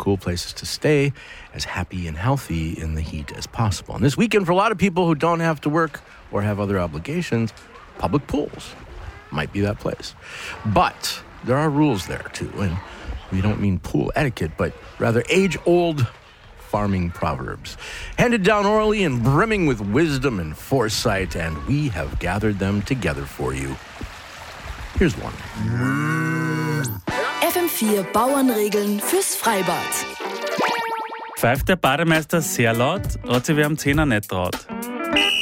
cool places to stay, as happy and healthy in the heat as possible. And this weekend, for a lot of people who don't have to work or have other obligations, public pools might be that place. But there are rules there too, and we don't mean pool etiquette, but rather age-old farming proverbs, handed down orally and brimming with wisdom and foresight, and we have gathered them together for you. Here's one. FM4 Bauernregeln fürs Freibad. Pfeift der Bademeister sehr laut, hat sich wer am Zehner nicht traut.